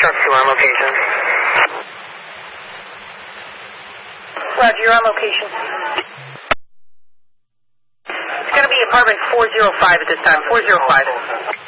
Truck 2 on location. Roger, you're on location. It's going to be apartment 405 at this time. 405.